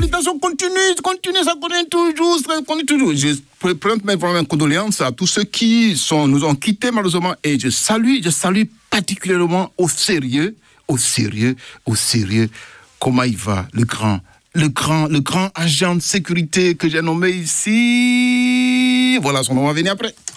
salutations continue, ça continue toujours. Je présente mes vraiment condoléances à tous ceux qui nous ont quittés malheureusement et je salue particulièrement au sérieux, comment il va, le grand agent de sécurité que j'ai nommé ici. Voilà, son nom va venir après.